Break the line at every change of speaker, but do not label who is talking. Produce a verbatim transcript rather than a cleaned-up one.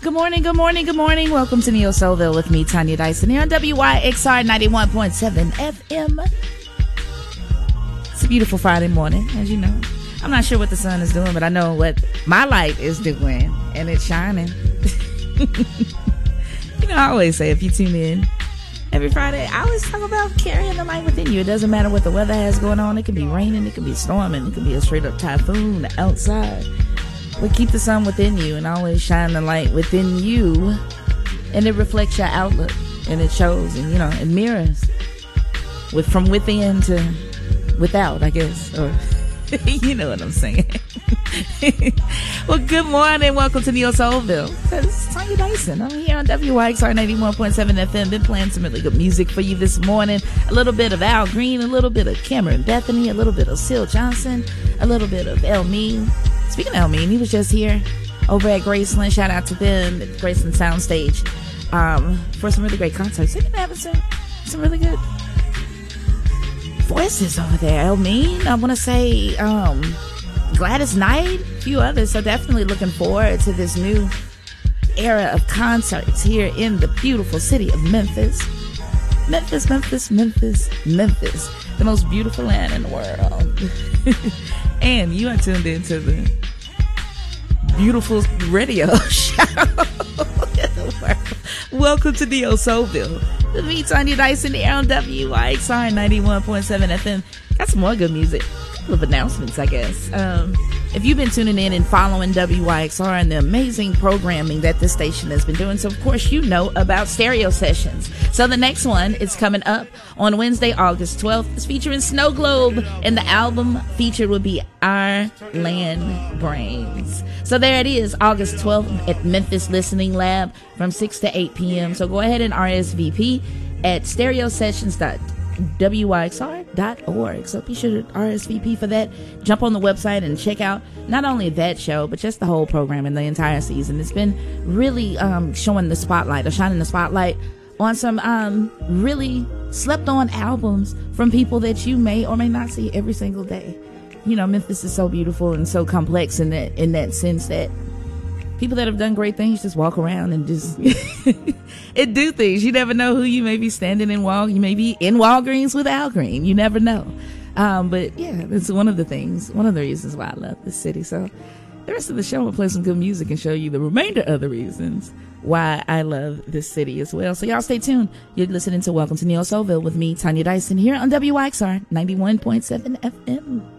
Good morning, good morning, good morning. Welcome to Neo Soulville with me, Tanya Dyson, here on W Y X R ninety-one point seven F M. It's a beautiful Friday morning, as you know. I'm not sure what the sun is doing, but I know what my light is doing, and it's shining. You know, I always say if you tune in every Friday, I always talk about carrying the light within you. It doesn't matter what the weather has going on. It could be raining, it could be storming, it could be a straight up typhoon outside. But keep the sun within you and always shine the light within you, and it reflects your outlook, and it shows, and you know, it mirrors with from within to without, I guess, or you know what I'm saying. Well, good morning, welcome to Neo Soulville. This is Tanya Dyson. I'm here on W Y X R ninety-one point seven F M. Been playing some really good music for you this morning. A little bit of Al Green, a little bit of Cameron Bethany, a little bit of Syl Johnson, a little bit of El Mean. Speaking of El Mean, he was just here over at Graceland. Shout out to them at Graceland Soundstage um, for some really great concerts. They've been having some, some really good voices over there. El Mean, I want to say um, Gladys Knight, a few others. So definitely looking forward to this new era of concerts here in the beautiful city of Memphis. Memphis, Memphis, Memphis, Memphis. The most beautiful land in the world. And you are tuned into the beautiful radio show in the world. Welcome to Neo Soulville. With me, Tanya Dyson, here on W Y X R ninety-one point seven F M. Got some more good music. A couple of announcements, I guess. Um, if you've been tuning in and following W Y X R and the amazing programming that this station has been doing, so of course you know about stereo sessions. So the next one is coming up on Wednesday, August twelfth. It's featuring Snow Globe, and the album featured will be Our Land Brains. So there it is, August twelfth at Memphis Listening Lab from six to eight p.m. So go ahead and R S V P at stereo sessions dot W Y X R dot org. So be sure to R S V P for that. Jump on the website and check out not only that show, but just the whole program and the entire season. It's been really um, showing the spotlight, or shining the spotlight on some um, really slept on albums from people that you may or may not see every single day. You know, Memphis is so beautiful and so complex in that in that sense that people that have done great things just walk around and just and do things. You never know who you may be standing in Wal. You may be in Walgreens with Al Green. You never know. Um, but yeah, that's one of the things, one of the reasons why I love this city. So the rest of the show, I'll play some good music and show you the remainder of the reasons why I love this city as well. So y'all stay tuned. You're listening to Welcome to Neo Soulville with me, Tanya Dyson, here on W Y X R ninety-one point seven F M.